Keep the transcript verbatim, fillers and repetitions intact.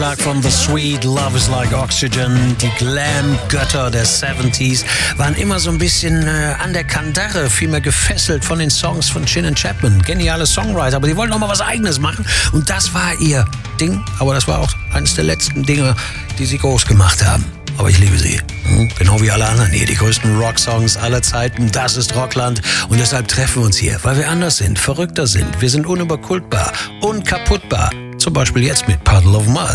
Von The Sweet, Love is Like Oxygen. Die Glam-Götter der siebziger waren immer so ein bisschen äh, an der Kandare, vielmehr gefesselt von den Songs von Chin and Chapman. Geniale Songwriter, aber die wollten auch mal was Eigenes machen. Und das war ihr Ding, aber das war auch eines der letzten Dinge, die sie groß gemacht haben. Aber ich liebe sie. Hm? Genau wie alle anderen hier. Die größten Rocksongs aller Zeiten. Das ist Rockland. Und deshalb treffen wir uns hier, weil wir anders sind, verrückter sind. Wir sind unüberkultbar, unkaputtbar. Zum Beispiel jetzt mit Puddle of Mudd.